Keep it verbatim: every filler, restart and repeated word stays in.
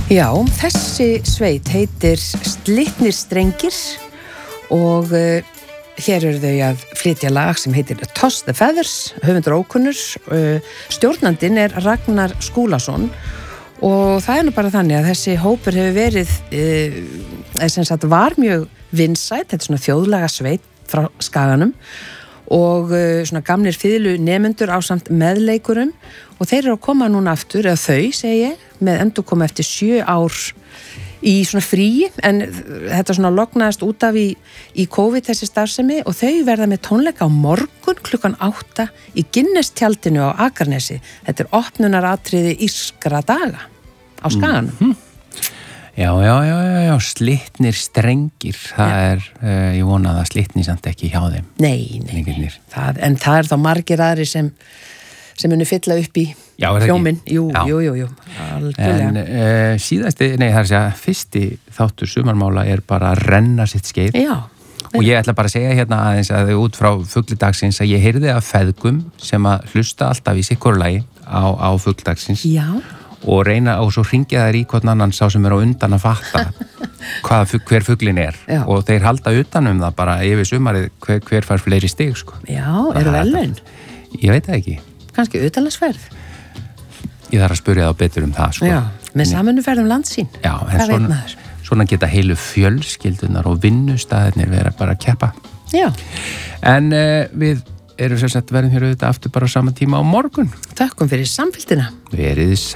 Já, þessi sveit heitir Slitnir strengir og uh, hér eru þau að flytja lag sem heitir Toss the Feathers, höfundur ókunnur. Uh, stjórnandinn er Ragnar Skúlason og það er nú bara þannig að þessi hópur hefur verið, uh, sem sagt var mjög vinsæll, þetta er svona þjóðlaga sveit frá Skaganum og uh, svona gamlir fiðlu nemendur ásamt meðleikurum og þeir eru að koma núna aftur, eða þau segi ég, með endur koma eftir sjö ár í svona fríi, en þetta svona lognaðist út af í, í COVID þessi starfsemi og þau verða með tónleika á morgun klukkan átta í Guinness-tjaldinu á Akranesi. Þetta er opnunaratriði írskra daga á Skaganum. Mm-hmm. Já, já, já, já, já, slitnir strengir, það já. er, uh, ég vona að það slitni samt ekki hjá þeim. Nei, nei, nei. Það, en það er þá margir aðri sem, sem muni fylla upp í já, hljóminn. Jú, jú, jú, jú, algjörlega. En uh, síðasti, nei, það er að segja, fyrsti þáttur sumarmála er bara að renna sitt skeið. Já. Og ég ætla bara að segja hérna aðeins að út frá fugglidagsins að ég heyrði af feðgum sem að hlusta alltaf í sikkurlagi á, á fugglidagsins. Já. Og reyna, og svo hringja þær í hvern annan sá sem er á undan að fatta hvað, hver fuglin er. Já. Og þeir halda utan um það bara yfir sumarið hver, hver fær fleiri stig, sko. Já, eru velun? Ég veit það ekki. Kannski utanlandsferð? Ég þarf að spyrja þá betur um það, sko. Já, með samvinnuferð um landsín. Já, en svona, svona geta heilu fjölskyldunar og vinnustæðirnir vera bara að keppa. Já. En uh, við erum sem sagt verðum hér auðvitað aftur bara á sama tíma á morgun. Þökkum fyrir samfylgdina. Verið